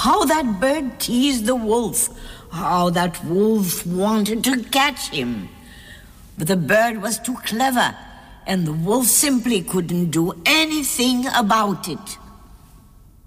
how that bird teased the wolf, how that wolf wanted to catch him. But the bird was too clever, and the wolf simply couldn't do anything about it.